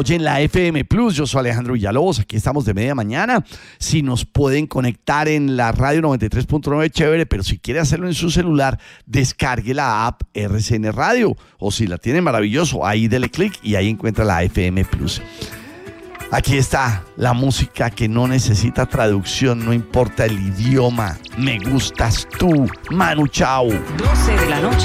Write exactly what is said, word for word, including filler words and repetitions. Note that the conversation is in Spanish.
oyen la F M Plus. Yo soy Alejandro Villalobos, aquí estamos de media mañana. Si nos pueden conectar en la radio noventa y tres punto nueve, chévere, pero si quiere hacerlo en su celular, descargue la app R C N Radio, o si la tiene, maravilloso, ahí dele clic y ahí encuentra la F M Plus. Aquí está la música que no necesita traducción, no importa el idioma. Me gustas tú, Manu Chao. doce de la noche.